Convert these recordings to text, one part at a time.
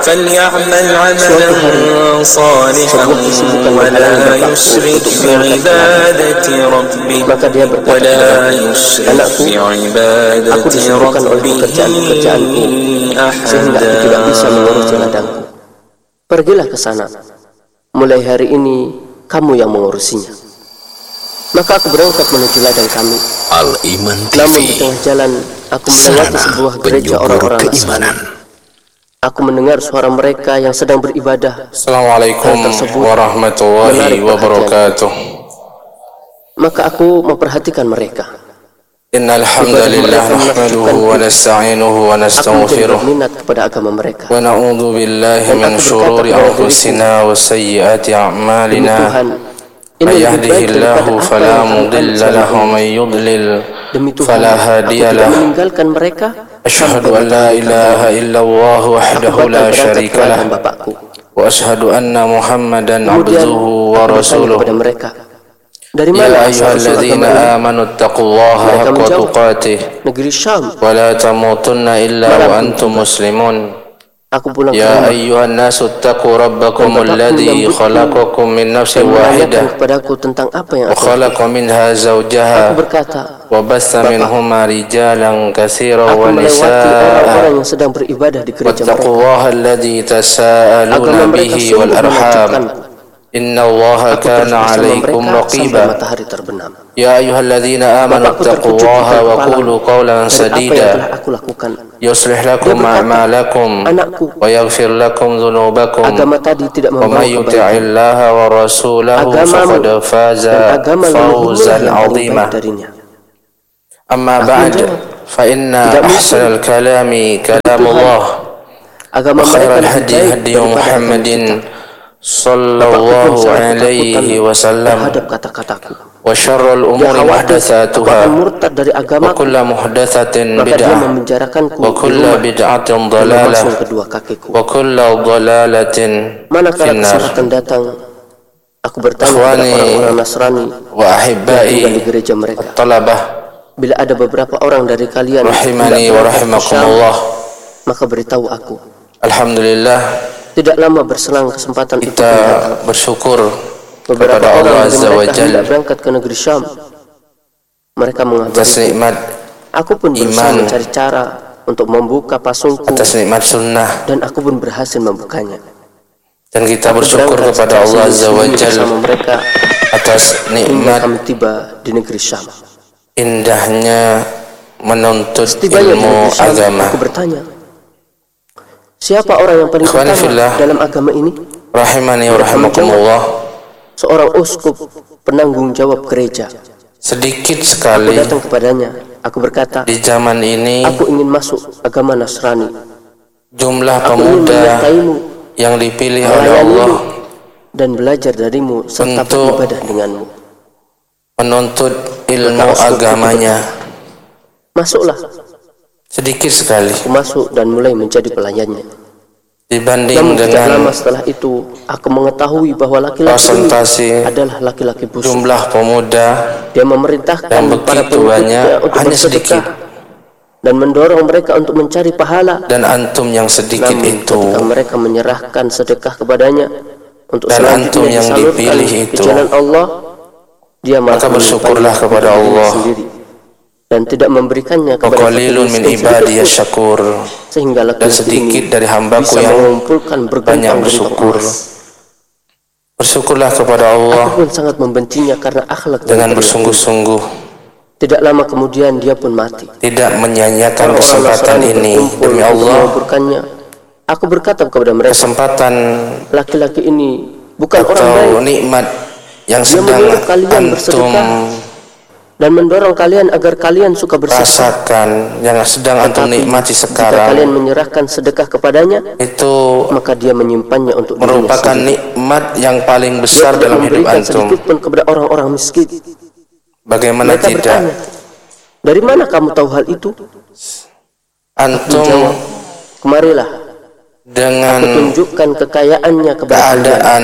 فليعمل عملا صالحا ولا يشرك بعبادة ربه sehingga aku tidak bisa mengurus ladangku. Pergilah ke sana. Mulai hari ini kamu yang mengurusinya. Maka aku berangkat menuju ladang kami. Al-Iman TV. Namun di tengah jalan aku melewati sebuah gereja orang-orang Nasrani. Aku mendengar suara mereka yang sedang beribadah. Assalamualaikum warahmatullahi wabarakatuh. Maka aku memperhatikan mereka. Innal hamdalillah nahmaduhu wa nasta'inuhu wa nastaghfiruh. Aku berminat kepada agama mereka. Wa na'udzu billahi min shururi anfusina wa sayyiati a'malina. May yahdihillahu fala mudilla lahu wa may yudlil fala hadiya lahu. Meninggalkan mereka. Asyhadu an la ilaha illallah wahdahu la syarika lah. Wa asyhadu anna Muhammadan abduhu wa rasuluh. Dari mana ayyuhalladzina amanu taqullaha haqqa tuqatih negeri Syam wa la tamutunna illa wa antum muslimun. Aku pulang ya ayyuhan nasu taqu rabbakumul ladzi khalaqakum min nafsin wahidah kepadaku tentang apa yang wa khalaqa minha zawjaha aku berkata wa bassa minhuma rijalan katsiran wa nisaa orang yang sedang beribadah di gereja mereka. Wattaqullaha alladzi tasaaluna bihi wal arham. Inna Allaha kana 'alaikum raqiba. Ya ayyuhalladzina amanu taqullaha wa qulu qawlan sadida yuslih lakum a'malakum wa yaghfir lakum dhunubakum wa may yuti'illaha wa rasulahu faqad faza fawzan 'azima. Amma ba'd fa inna ahsanal kalami kalamullah wa khairal hadi hadi Muhammadin sallallahu alaihi wasallam wa syarrul umuri muhdatsatuha wa kullu muhdatsatin bid'ah wa kullu bid'atin dhalalah wa kullu dhalalatin finnar. Aku bertanya kepada orang-orang Nasrani wa ahibbai di gereja mereka, talabah, bila ada beberapa orang dari kalian rahimani wa rahimakumullah, maka beritahu aku. Alhamdulillah, tidak lama berselang kesempatan kita bersyukur kepada Allah Azza wa Jalla berangkat ke negeri Syam. Mereka mengabari atas nikmat aku pun berusaha mencari cara untuk membuka pasungku atas nikmat sunnah, dan aku pun berhasil membukanya. Dan kita bersyukur kepada Allah Azza wa Jalla atas nikmat kami tiba di negeri Syam. Indahnya menuntut ilmu agama. Aku bertanya, siapa orang yang paling utama dalam agama ini? Rahimani wa rahimakumullah. Seorang uskup penanggung jawab gereja. Sedikit sekali aku datang kepadanya. Aku berkata, di zaman ini aku ingin masuk agama Nasrani. Jumlah pemuda yang dipilih oleh Allah dan belajar darimu serta beribadah denganmu, menuntut ilmu agamanya. Masuklah. Sedikit sekali aku masuk dan mulai menjadi pelayannya. Dibanding dengan tidak lama setelah itu, aku mengetahui bahwa laki-laki ini adalah laki-laki busuk. Jumlah pemuda dia memerintahkan para pengikutnya untuk hanya sedikit dan mendorong mereka untuk mencari pahala. Dan antum yang sedikit itu, ketika mereka menyerahkan sedekah kepadanya untuk dan antum yang dipilih itu, ke jalan Allah, dia maka bersyukurlah kepada Allah sendiri dan tidak memberikannya kepada min ibadiyah syakur, sehingga dan sedikit dari hambaku yang banyak bersyukur. Bersyukurlah kepada Allah. Aku pun sangat membencinya karena akhlak dengan bersungguh-sungguh. Tidak lama kemudian dia pun mati. Tidak menyanyiakan kesempatan ini demi Allah. Aku berkata kepada mereka, kesempatan laki-laki ini bukan atau orang baik. Nikmat yang sedang antum dan mendorong kalian agar kalian suka bersedekah. Rasakan yang sedang antum nikmati sekarang. Jika kalian menyerahkan sedekah kepadanya, itu maka dia menyimpannya untuk merupakan nikmat yang paling besar dalam hidup antum. Sedikit pun kepada orang-orang miskin. Bagaimana mereka tidak? Bertanya, dari mana kamu tahu hal itu? Antum menjawab, kemarilah dengan aku tunjukkan kekayaannya kepada keadaan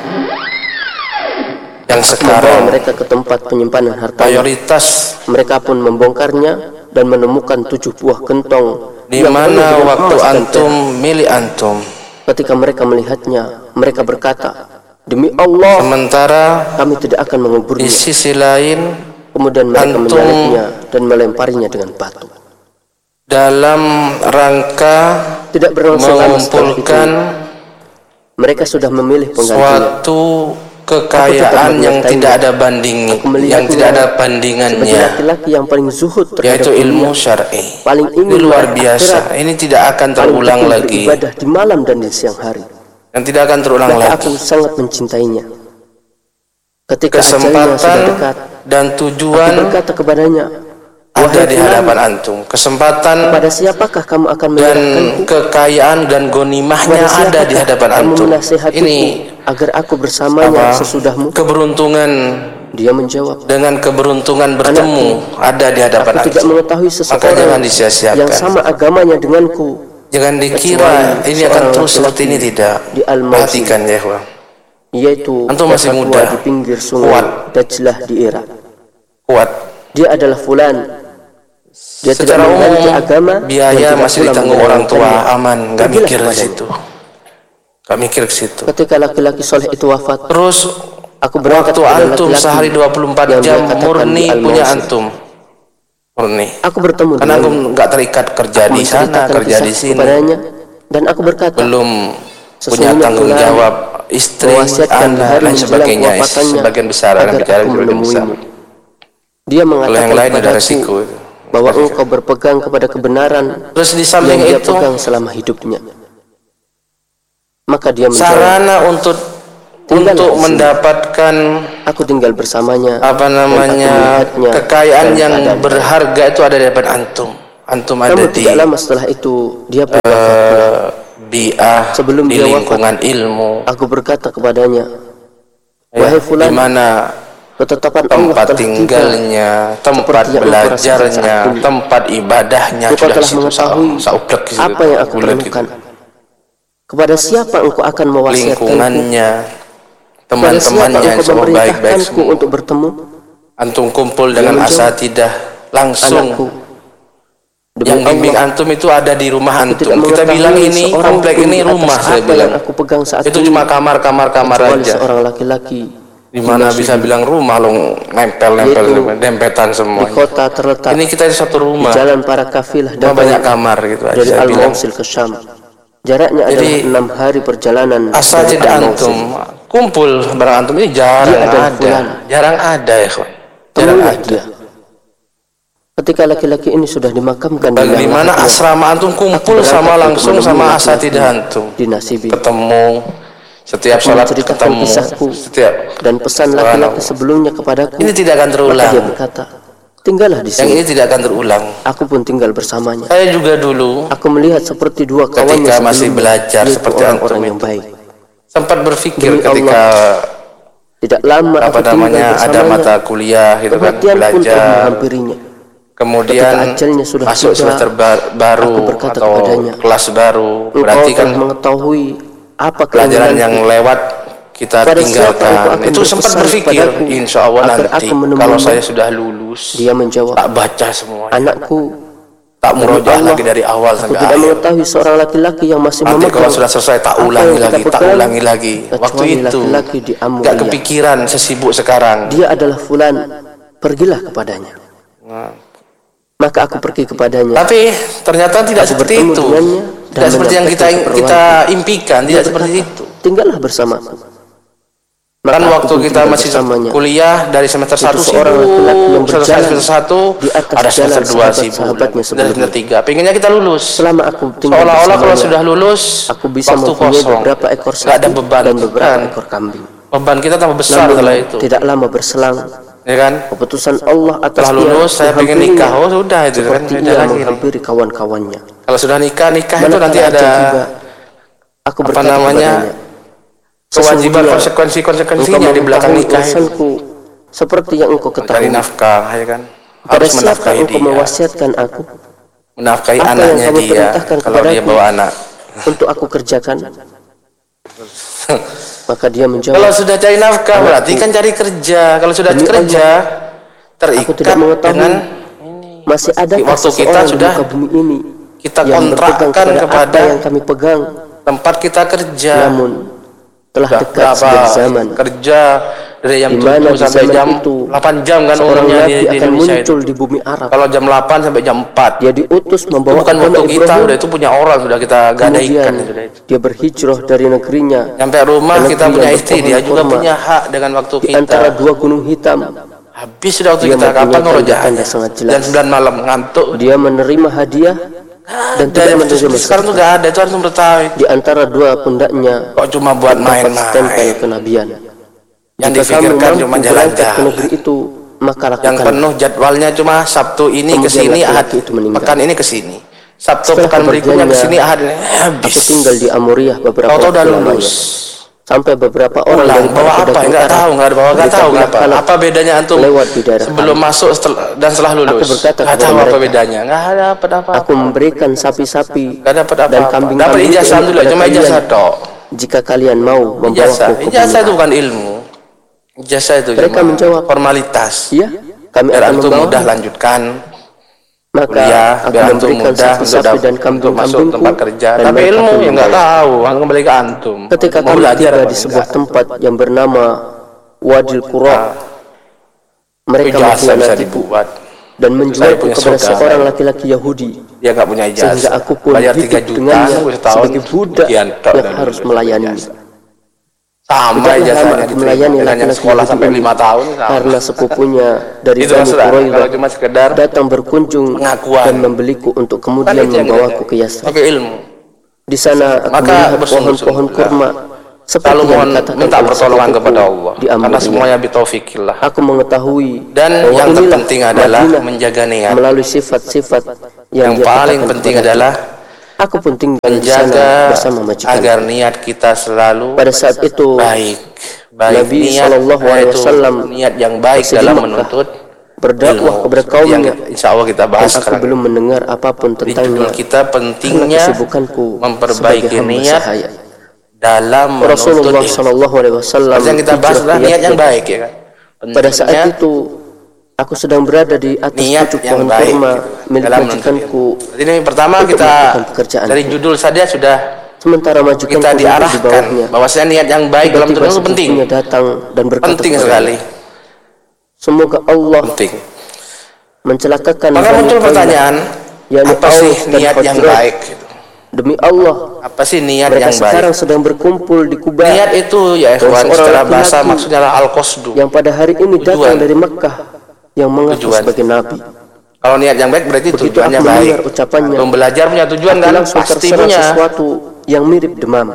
yang sekarang mereka ke tempat penyimpanan harta. Mayoritas mereka pun membongkarnya dan menemukan 7 buah gentong di mana waktu antum milik antum. Ketika mereka melihatnya, mereka berkata, demi Allah, sementara kami tidak akan menguburnya. Di sisi lain, kemudian mereka menyalibnya dan melemparinya dengan batu. Dalam rangka tidak berlangsung lama setelah itu, mengumpulkan mereka sudah memilih penggantinya. Suatu kekayaan yang tidak ada banding, yang tidak ada bandingannya, laki-laki yang paling zuhud yaitu ilmu syar'i. Paling ingin Ini luar biasa. Ini tidak akan terulang lagi. Beribadah di malam dan di siang hari. Yang tidak akan terulang lagi. Aku sangat mencintainya. Ketika kesempatan dekat, dan tujuan aku berkata kepadanya, ada di hadapan antum. Kesempatan kepada siapakah kamu akan dan kekayaan dan gonimahnya ada di hadapan antum. Ini agar aku bersamanya sesudahmu. Keberuntungan. Dia menjawab, dengan keberuntungan bertemu ada di hadapan aku tidak mengetahui seseorang yang sama agamanya denganku. Jangan dikira ini akan terus seperti ini, tidak. Perhatikan ya, yaitu antum masih muda, di pinggir sungai Dajlah di Irak. Kuat. Dia adalah fulan. Dia secara umum agama, biaya masih ditanggung orang tua, aman, nggak mikir ke situ. Nggak mikir ke situ. Ketika laki-laki soleh itu wafat, terus aku berangkat waktu antum sehari 24 jam murni punya antum. Murni. Aku bertemu karena antum nggak terikat kerja di sana, kerja di sini. Kepadanya, dan aku berkata, belum punya tanggung jawab istri, anak, dan sebagainya. Sebagian besar anak bicara sebagian besar. Dia mengatakan yang lain ada resiko bahwa engkau berpegang kepada kebenaran. Terus di samping yang dia itu pegang selama hidupnya. Maka dia menjawab, sarana untuk mendapatkan aku tinggal bersamanya, kekayaan yang berharga itu ada di depan antum. Antum ada di tidak lama setelah itu dia bi'ah, sebelum di dia lingkungan wafat, ilmu. aku berkata kepadanya, wahai fulan, di mana ketetapan tempat tinggalnya, tempat belajarnya, tempat ibadahnya sudah mengetahui apa yang aku perlukan. Kepada siapa engkau akan mewasiatkanku? Lingkungannya, teman-temannya yang semua baik-baik semua. Untuk bertemu, antum kumpul dengan asatidah langsung. Yang bimbing antum itu ada di rumah antum. Kita bilang ini komplek ini rumah, saya bilang. Itu cuma kamar-kamar aja. Seorang laki-laki di mana bisa bilang rumah lo nempel dempetan semua. Di kota terletak. Ini kita di satu rumah. Di jalan para kafilah dan banyak kamar gitu aja. Dari Al-Mawsil ke Syam. Jaraknya adalah 6 hari perjalanan. Asal tidak antum kumpul barang antum ini jarang ada. Jarang ada ya, kawan. Jarang ada. Ketika laki-laki ini sudah dimakamkan, bagaimana asrama antum kumpul sama langsung sama asatidah antum. Dinasibi. Ketemu setiap salat, ketemu setiap dan pesan laki-laki sebelumnya kepadaku. Ini tidak akan terulang. Dia berkata, tinggallah di sini. Yang ini tidak akan terulang. Aku pun tinggal bersamanya. Saya juga dulu. Aku melihat seperti dua kawannya ketika masih belajar seperti orang yang baik. Sempat berpikir ketika tidak lama ada mata kuliah gitu kan, belajar. Kemudian masuk semester baru atau kelas baru. Berarti kan mengetahui apa pelajaran yang lewat kita tinggalkan. Itu sempat berpikir, insya Allah nanti kalau saya sudah lulus, dia menjawab, tak baca semua. Anakku, tak murojaah lagi dari awal sampai akhir. Tidak mengetahui seorang laki-laki yang masih nanti kalau sudah selesai tak ulangi lagi. Waktu itu gak kepikiran sesibuk sekarang. Dia adalah fulan, pergilah kepadanya. Maka aku pergi kepadanya. Tapi ternyata tidak seperti itu. Tidak seperti yang kita impikan, tidak seperti itu. Tinggallah bersamaku. Kan waktu kita masih kuliah dari semester 1 sibuk, semester 1 ada semester 2 sibuk, dan semester 3. Pengennya kita lulus. Selama aku tinggal seolah-olah kalau sudah lulus, aku bisa waktu kosong, beberapa ekor sapi ada beban dan beberapa ekor kambing. Beban kita tambah besar setelah itu. Tidak lama berselang, ya kan? Keputusan Allah atas setelah lulus saya pengen nikah. Oh sudah itu kan, beda lagi. Menghampiri kawan-kawannya. Kalau sudah nikah itu nanti ada aku apa namanya kewajiban konsekuensinya di belakang nikah itu. Seperti yang engkau ketahui. Mencari nafkah, ya kan? Harus menafkahi dia. Mewasiatkan aku. Menafkahi anaknya dia. Kalau dia bawa anak. Untuk aku kerjakan. Maka dia menjawab. Kalau sudah cari nafkah berarti kan cari kerja. Kalau sudah kerja terikat dengan masih ada waktu kita sudah bumi ini kita kontrakkan kepada yang kami pegang. tempat kita kerja. Namun telah dekat sebuah zaman kerja dari jam 7 dimana sampai jam itu 8 jam kan seorang umumnya nabi di akan Indonesia muncul itu. di bumi Arab. Kalau jam 8 sampai jam 4 Dia diutus itu membawa bukan agama waktu kita, Ibrahim. udah itu punya orang, sudah kita gadaikan. Kemudian dia berhijrah dari negerinya. Sampai rumah kita punya istri, dia juga punya hak dengan waktu Di kita. antara dua gunung hitam, Habis sudah waktu dia kita, kapan mempunyai ngerojahannya? sangat jelas. Jam 9 malam ngantuk. Dia menerima hadiah dan tidak menerima Sekarang tuh gak ada, itu harus mengetahui. di antara dua pundaknya Kok cuma buat terdapat stempel main-main? kenabian. Yang Jika kamu difikirkan mampu cuma berangkat ke jalan-jalan. negeri itu, maka Yang lakukan. penuh jadwalnya cuma Sabtu ini ke Kemudian sini, Ahad laki-laki itu meninggal. pekan ini ke sini. Sabtu Setelah pekan berikutnya ke sini, kepergiannya, Ahad ini habis. Aku tinggal di Amuriah beberapa Tahu-tahu udah waktu lulus. lamanya. Sampai beberapa orang Pulang dari bawa apa? Enggak tahu, enggak ada bawa, enggak tahu apa. Apa bedanya antum lewat di daerah sebelum kami. masuk dan setelah lulus? Aku berkata Enggak kepada tahu apa mereka, bedanya. Enggak ada apa-apa. Aku memberikan sapi-sapi Enggak dapat dan apa-apa. kambing-kambing Dapat ijazah dulu, kepada cuma kalian ijazah tok. jika kalian mau Ijazah, membawaku ke ijazah itu bumi. bukan ilmu. Ijazah itu Mereka cuma menjawab, formalitas. Iya, kami Biar akan antum membawa. mudah lanjutkan Maka kuliah, aku biar antum memberikan mudah sapi-sapi dan untuk masuk kambing-kambingku tempat kerja. dan Tapi mereka ilmu pun ya enggak membawa. tahu, antum kembali ke antum. Ketika Mau kami belajar tiba apa di sebuah enggak? tempat yang bernama Wadil Qura, mereka Ijazah bisa mengkhianatiku dibuat. dan Saya menjualku punya kepada saudara. seorang laki-laki Yahudi, Dia enggak punya ijazah. sehingga aku pun Bayar 3 hidup juta dengannya setahun sebagai budak sekian tok yang dan harus lulus melayani. ijazah. Sama Tidaklah lama ijazahnya aku diterima melayani dengan yang laki-laki sekolah Yahudi sampai ini 5 tahun sama. karena sepupunya dari Itu Bani maksudnya, Quraidah kalau cuma sekedar datang berkunjung pengakuan. dan membeliku untuk Kan kemudian itu yang membawaku kita ke Yasrib. pakai ilmu. Di sana aku Maka melihat bersungguh-sungguh pohon-pohon kurma seperti Selalu yang mohon dikatakan minta oleh pertolongan sepupuku kepada Allah, di karena Amriyah. semuanya bitaufikillah. Aku mengetahui Dan bahwa yang inilah terpenting adalah Madinah menjaga niat. melalui sifat-sifat Yang dia paling katakan penting kepadaku. adalah Aku pun tinggal di sana menjaga bersama majikan. agar niat kita selalu Pada saat itu baik. Nabi Niat, SAW yaitu niat yang baik masih di dalam Makkah, menuntut berdakwah ilmu. kepada Yang kaumnya, insya Allah kita dan bahas aku sekarang. belum mendengar apapun Di judul tentangnya kita karena pentingnya kesibukanku memperbaiki sebagai hamba niat sahaya. dalam menuntut Rasulullah ilmu. SAW Yang kita bahas adalah niat yang baik, ya kan? Pada saat Pentingnya itu aku sedang berada di atas niat pucuk yang pohon baik kurma milik dalam menuntut majikanku. ilmu. Ini pertama untuk kita melakukan pekerjaanku. dari judul saja sudah Sementara majikanku kita duduk di diarahkan bawahnya. bahwasanya niat yang baik dalam Tiba-tiba menuntut ilmu penting. sepupunya datang dan berkata Penting kepadanya, sekali. semoga Allah Penting. mencelakakan Maka Bani muncul Quraidah, pertanyaan, yakni apa sih Aus dan niat yang Khazraj. baik? Demi Allah, Apa sih niat mereka yang baik? sekarang sedang berkumpul di Kuba Niat itu ya ikhwan, seorang secara laki-laki bahasa maksudnya adalah al-qasdu. yang pada hari ini Tujuan. datang dari Mekah yang mengaku Tujuan. sebagai Nabi. Kalau niat yang baik berarti Begitu tujuannya aku baik. mendengar ucapannya, Belum belajar punya tujuan aku kan? langsung Pasti terserang punya. sesuatu yang mirip demam.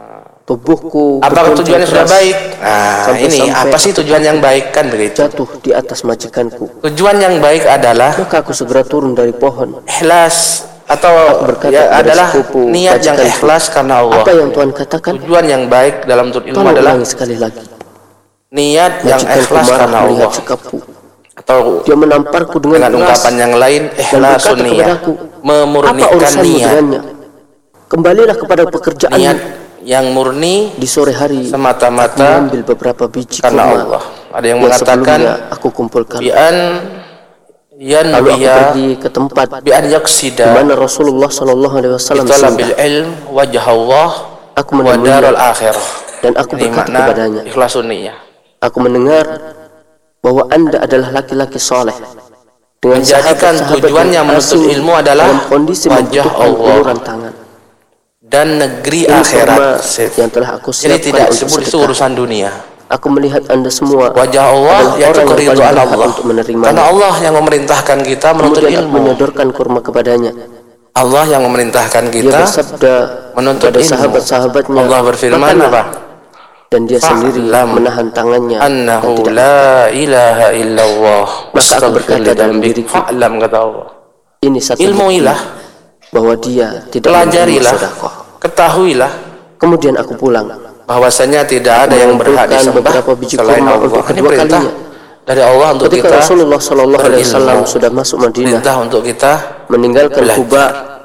Tubuhku Apakah bergoncang tujuannya sudah keras, baik? Nah, ini sampai-sampai apa sih tujuan yang baik kan begitu? jatuh di atas majikanku. Tujuan yang baik adalah Maka aku segera turun dari pohon. ikhlas atau berkata ya kepada adalah sepupu niat yang majikanku, ikhlas karena Allah. Apa yang Tuhan katakan? Tujuan yang baik dalam menuntut ilmu Tolong adalah ulangi sekali lagi. niat yang Majikanku ikhlas marah karena melihat Allah. sikapku. Atau Dia menamparku dengan dengan keras ungkapan yang lain, dan ikhlasun berkata niyah, kepadaku, apa memurnikan urusanmu niat. dengannya? Kembalilah kepada pekerjaanmu. Niat yang murni Di sore hari semata-mata mengambil beberapa biji karena kurma Allah. Ada yang yang mengatakan sebelumnya aku kumpulkan. bi an Lalu aku yanwiya pergi ke tempat bi an di yaksida mana Rasulullah SAW talabil singgah. ilm wajah Allah Aku wa darul menemuinya akhirah. dan aku Ini berkata makna kepadanya, ikhlasun niyah. aku mendengar bahwa Anda adalah laki-laki soleh dengan Menjadikan sahabat-sahabat tujuannya yang menuntut asing ilmu adalah dalam kondisi wajah membutuhkan Allah uluran tangan. Dan negeri Ini akhirat. kurma yang telah aku Jadi siapkan tidak untuk disebut itu sedekah. urusan dunia. Aku melihat Anda semua Wajah Allah adalah yaitu orang yang paling keridhaan berhak Allah. untuk menerimanya. Karena Allah yang memerintahkan kita menuntut Kemudian aku ilmu. menyodorkan kurma kepadanya. Allah yang memerintahkan Dia kita bersabda menuntut kepada ilmu. sahabat-sahabatnya, Allah berfirman "Makanlah." apa? Dan dia sendiri Fa'lam menahan tangannya dan Annahu tidak la ilaha illallah. Maka aku berkata dalam Wastaghfir li diriku, Fa'lam kata Allah. ini satu Ilmuilah, bukti bahwa dia tidak menerima pelajarilah, sedekah. ketahuilah Kemudian aku pulang. bahwasanya tidak ada yang berhak mengumpulkan disembah beberapa biji selain kurma Allah. untuk Ini kedua perintah kalinya. dari Allah untuk Ketika kita Rasulullah SAW berilmu. sudah masuk Madinah, Perintah untuk kita meninggalkan belajar. Kuba,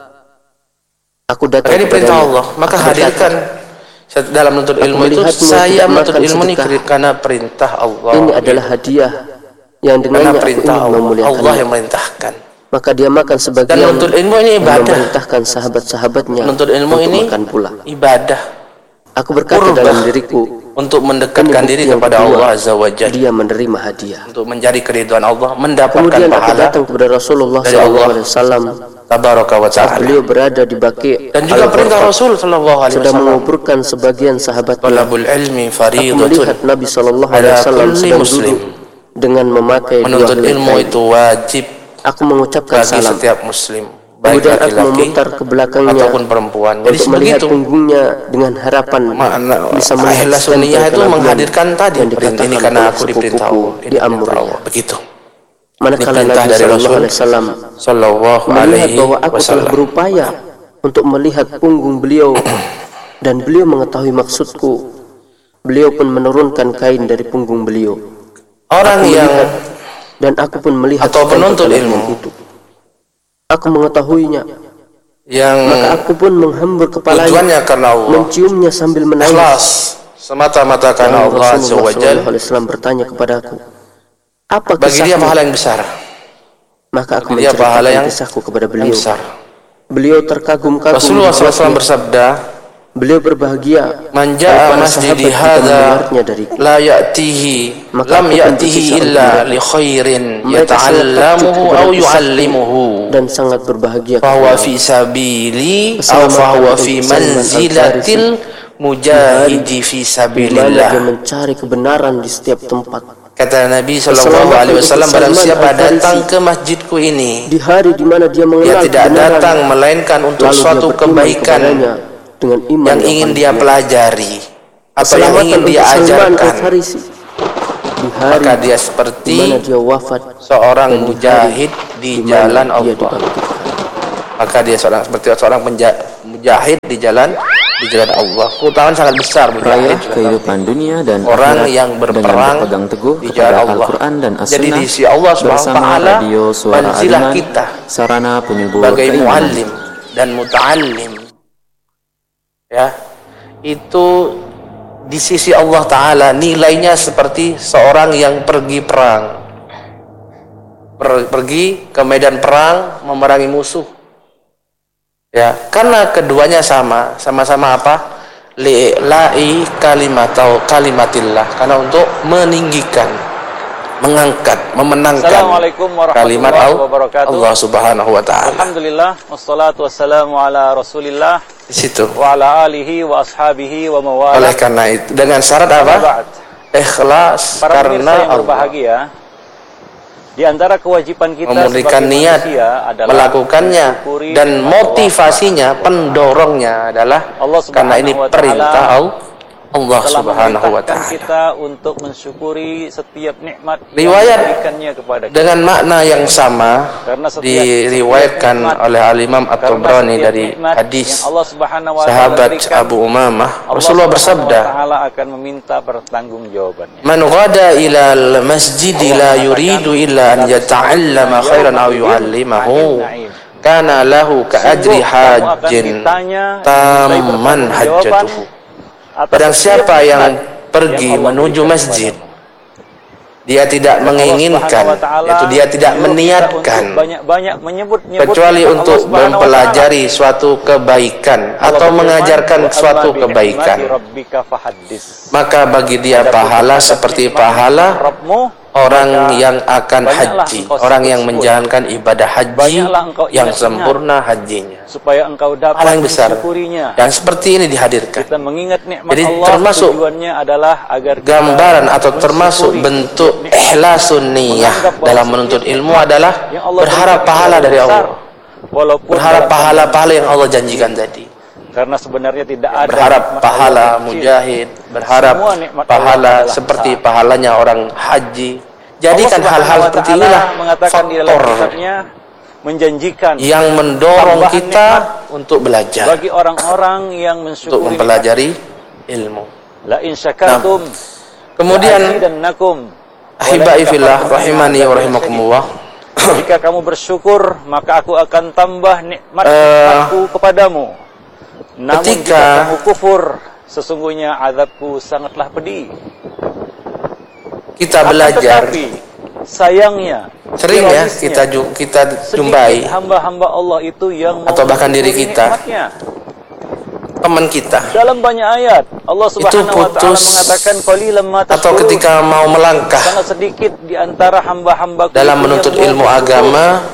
aku datang Ini perintah kepadanya. Allah. Maka Aku berkata, hadirkan dalam menuntut ilmu itu melihatmu saya tidak menuntut makan ilmu ini sedekah. karena perintah Allah. ini adalah hadiah yang Karena dengannya aku perintah ingin Allah. memuliakannya. Allah yang merintahkan. maka dia makan sebagian. Dan menuntut ilmu ini ibadah. Memerintahkan sahabat-sahabatnya menuntut ilmu untuk ini makan pula. Ibadah. Aku berkata dalam diriku, untuk mendekatkan diri kepada Allah Azza wa Jalla. Dia menerima hadiah. Untuk mencari keridhaan Allah, mendapatkan Kemudian pahala. aku datang kepada Rasulullah SAW. Tabaraka wa ta'ala. Beliau berada di Baqi' dan juga perintah Rasul sallallahu alaihi wasallam sedang menguburkan sebagian sahabatnya. Talabul ilmi Aku fariidatun melihat Nabi SAW sedang duduk dengan memakai menuntut dua ilmu itu wajib Aku mengucapkan bagi salam. setiap muslim, baik Kemudian aku laki-laki memutar ke belakangnya ataupun perempuan. Jadi untuk melihat begitu punggungnya dengan harapan bisa melihat Ahlu sunnah itu menghadirkan tadi yang perintah ini karena aku diperintah Allah. Begitu. Manakala Nabi SAW melihat bahwa aku telah berupaya untuk melihat punggung beliau dan beliau mengetahui maksudku, beliau pun menurunkan kain dari punggung beliau. Orang yang dan aku pun melihat atau penuntut ilmu itu. Aku mengetahuinya. Yang maka aku pun menghambur kepalanya, tujuannya karena Allah, menciumnya sambil menangis. Ikhlas semata-mata karena Allah Azza wa Jalla. Rasulullah bertanya kepadaku, apa bagi dia pahala yang besar? Maka aku dia pahala yang kisahku kepada beliau. Besar. Beliau terkagum-kagum. Rasulullah SAW bersabda, beliau berbahagia, man jaa masjidi hadza la ya'tihi lam ya'tihi illa li khairin yata'allamuhu aw yu'allimuhu, dan sangat berbahagia fa huwa fi sabili aw fa huwa fi manzilatil mujahidi fi sabilillah. Dia mencari kebenaran di setiap tempat. Kata Nabi SAW, barang siapa datang ke masjidku ini, di hari di mana dia mengenal dia tidak datang melainkan untuk suatu kebaikan dengan iman yang ingin dia pelajari atau yang ingin dia ajarkan, maka dia seperti seorang mujahid di jalan Allah. Maka dia seperti seorang mujahid di jalan Allah. Keutamaan sangat besar mujahid kehidupan dunia dan orang yang berperang teguh di jalan Allah. Al-Quran dan Jadi di sisi Allah SWT manzilah kita sarana penyubur sebagai muallim dan muta'allim, ya, itu di sisi Allah Ta'ala nilainya seperti seorang yang pergi perang, pergi ke medan perang memerangi musuh, ya, karena keduanya sama-sama apa? Li'la'i kalimatillah, karena untuk meninggikan, mengangkat, memenangkan kalimat Allah Subhanahu wa taala. Alhamdulillah wassalatu wassalamu ala Rasulillah. Di situ. Wa ala alihi wa ashabihi wa mawala. Oleh karena itu, dengan syarat apa? Ikhlas karena Allah. Berbahagia. Di antara kewajiban kita memberikan niat melakukannya, dan motivasinya, pendorongnya adalah karena ini perintah Allah Subhanahu wa ta'ala. Kita untuk mensyukuri setiap nikmat riwayat yang diberikannya kepada kita. Dengan makna yang sama diriwayatkan oleh Al-Imam At-Tabrani dari hadis sahabat Abu Umamah. Rasulullah bersabda, akan meminta pertanggungjawabannya. Man ghada ilal masjid la yuridu illa an yata'allama khairan aw yu'allimahu kana lahu ka ajri hajjin tamman hajjatuhu. Barang siapa yang pergi menuju masjid, dia tidak menginginkan, yaitu dia tidak meniatkan kecuali untuk mempelajari suatu kebaikan atau mengajarkan suatu kebaikan, maka bagi dia pahala seperti pahala orang yang akan haji, orang yang menjalankan ibadah haji yang sempurna hajinya, supaya engkau dapat pahala yang besar. Dan seperti ini dihadirkan. Jadi termasuk gambaran atau termasuk bentuk ikhlasun niyah dalam menuntut ilmu adalah berharap pahala dari Allah, berharap pahala-pahala yang Allah janjikan tadi. Karena sebenarnya tidak ada berharap pahala mujahid, berharap pahala seperti pahalanya orang haji. Jadikan hal-hal seperti inilah faktor menjanjikan yang mendorong kita untuk belajar, bagi orang-orang yang mensyukuri, untuk mempelajari ilmu. La in syakartum kemudian ahibai fillah rahimani wa rahimakumullah, jika kamu bersyukur maka aku akan tambah nikmatku kepadamu. Namun jika kamu kufur, sesungguhnya azabku sangatlah pedih. Kita belajar. Tetapi sayangnya Sering ya kita jumpai hamba-hamba Allah itu yang atau bahkan diri kita, teman kita, dalam banyak ayat Allah Subhanahu wa taala mengatakan qalilan ma tashkurun, atau ketika mau melangkah sangat sedikit di antara hamba-hamba dalam menuntut ilmu agama,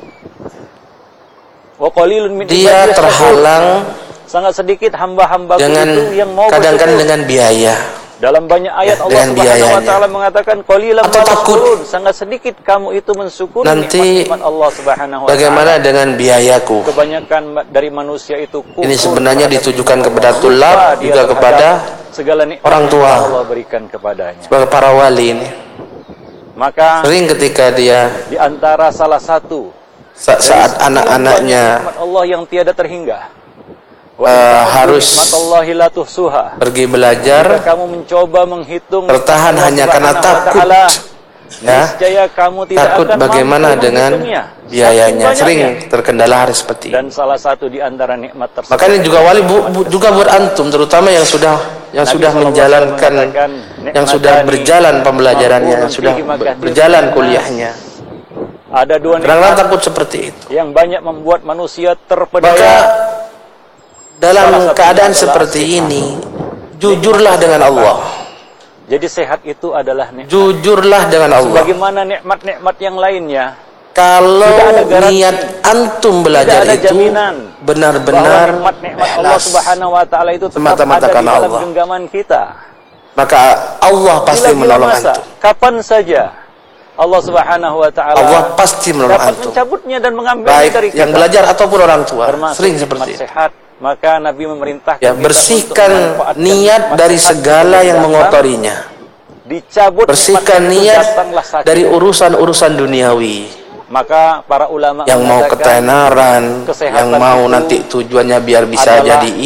wa qalilun min dia terhalang sangat sedikit hamba-hamba dengan itu yang mau kadang-kadang dengan biaya. Dalam banyak ayat Allah Subhanahu wa taala mengatakan qalilan ma tashkurun, sangat sedikit kamu itu mensyukuri nikmat Allah Subhanahu wa taala. Bagaimana dengan biayaku? Kebanyakan dari manusia itu kufur. Ini sebenarnya ditujukan kepada tulab, juga kepada segala nikmat orang tua, Allah berikan kepadanya. sebagai para wali ini. Maka sering ketika dia di antara salah satu saat anak-anaknya nikmat Allah yang tiada terhingga, harus pergi belajar, jika kamu mencoba menghitung bertahan hanya karena takut, ya, kamu tidak takut akan bagaimana dengan biayanya, sering terkendala hari seperti ini. Dan salah satu di antara nikmat tersebut, makanya juga wali juga buat antum, terutama yang sudah menjalankan, yang sudah berjalan pembelajarannya, yang sudah berjalan kuliahnya, ada dua nikmat takut seperti itu yang banyak membuat manusia terpedaya. Maka dalam keadaan seperti ini, jujurlah dengan Allah. Jadi sehat itu adalah nikmat. Jujurlah dengan Allah. Bagaimana nikmat-nikmat yang lainnya? Kalau niat antum belajar itu benar-benar nikmat Allah Subhanahu wa taala itu tetap ada di dalam genggaman kita, maka Allah pasti menolong antum. Kapan saja Allah Subhanahu wa taala, Allah pasti menolong antum, mencabutnya dan mengambil dari kita, yang belajar ataupun orang tua. Sering seperti itu. Maka Nabi memerintahkan, ya, bersihkan niat dari segala yang mengotorinya. Dicabut, bersihkan niat dari urusan-urusan duniawi. Maka para ulama yang mau ketenaran, yang mau nanti tujuannya biar bisa jadi